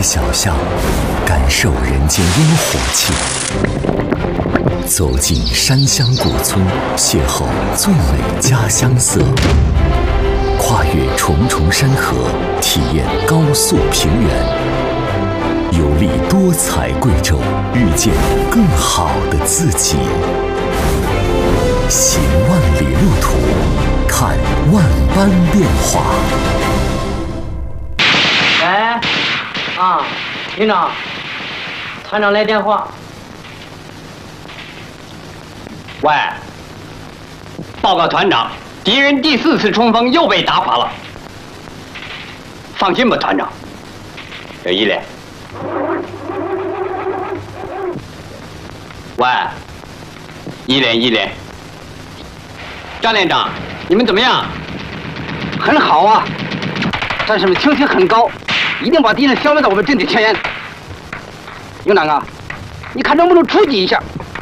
小巷，感受人间烟火气；走进山乡古村，邂逅最美家乡色；跨越重重山河，体验高速平原；游历多彩贵州，遇见更好的自己。行万里路途，看万般变化。 哎，营长，团长来电话。 喂，报告团长，敌人第4次冲锋又被打垮了。放心吧，团长。一连。喂，一连。张连长，你们怎么样？ 很好啊，战士们情绪很高，一定把敌人消灭到我们阵地前沿。营长啊，你看能不能出击一下？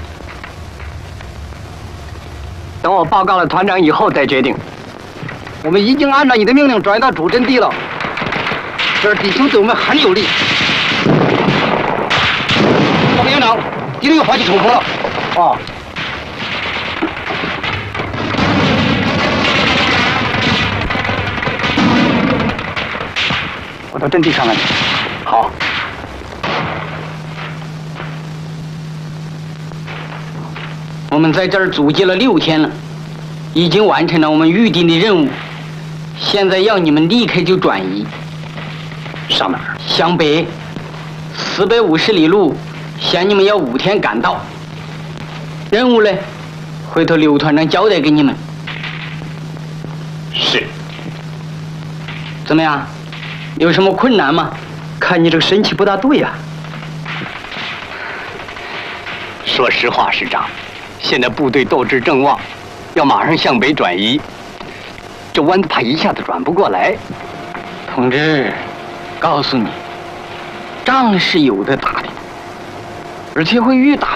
等我报告了团长以后再决定。 我们已经按照你的命令转移到主阵地了，这儿敌情对我们很有利。报告营长，敌人又发起冲锋了。哦。我到阵地看看去。好。我们在这儿阻击了6天了，已经完成了我们预定的任务。现在要你们立刻就转移。 上哪儿？ 向北，450里路，限你们要5天赶到。任务呢，回头刘团长交代给你们。 是。 怎么样？有什么困难吗？ 看你这个神气不大对呀。说实话，师长，现在部队斗志正旺，要马上向北转移，这弯子怕一下子转不过来。 同志，告诉你，仗是有的打的，而且会越打